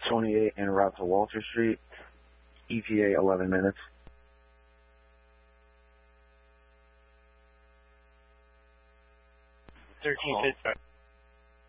28 en route to Walter Street. ETA 11 minutes. 13 Pittsburgh.